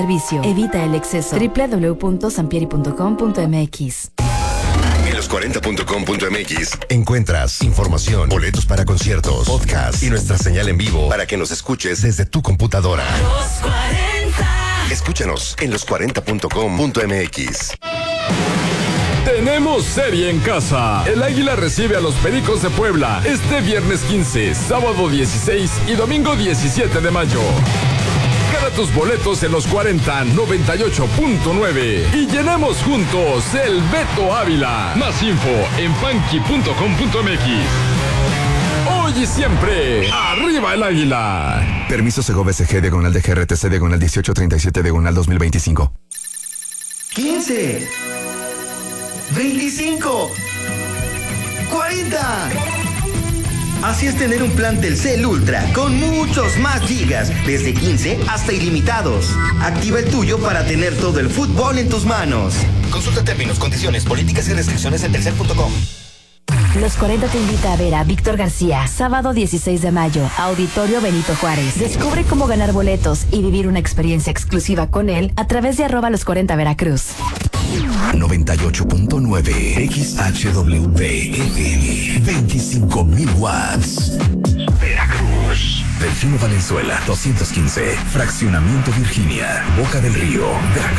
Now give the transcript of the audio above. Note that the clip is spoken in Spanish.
Servicio. Evita el exceso. www.sampieri.com.mx. En los40.com.mx encuentras información, boletos para conciertos, podcast y nuestra señal en vivo para que nos escuches desde tu computadora. Los 40. Escúchanos en los40.com.mx. Tenemos serie en casa. El Águila recibe a los Pericos de Puebla este viernes 15, sábado 16 y domingo 17 de mayo. Gana tus boletos en los 40 98.9 y llenemos juntos el Beto Ávila. Más info en funky.com.mx. Hoy y siempre, ¡arriba el Águila! Permiso Segovia SG diagonal de GRTC diagonal 1837 diagonal 2025. 15, 25, 40. Así es tener un plan Telcel Ultra con muchos más gigas, desde 15 hasta ilimitados. Activa el tuyo para tener todo el fútbol en tus manos. Consulta términos, condiciones, políticas y restricciones en telcel.com. Los 40 te invita a ver a Víctor García, sábado 16 de mayo, Auditorio Benito Juárez. Descubre cómo ganar boletos y vivir una experiencia exclusiva con él a través de @los40 Veracruz. 98.9 XHWV FM 25,000 watts. Veracruz. Delfino Valenzuela 215. Fraccionamiento Virginia. Boca del Río. Veracruz.